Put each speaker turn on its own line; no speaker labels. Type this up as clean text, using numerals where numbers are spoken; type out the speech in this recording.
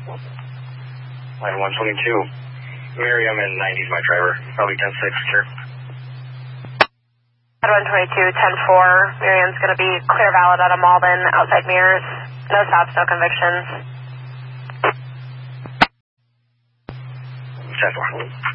Line 122. Miriam and 90's my driver. Probably 10-6, sure.
At 122, 10-4. Miriam's going to be clear valid out of Malden, outside mirrors. No stops, no convictions.
10-4.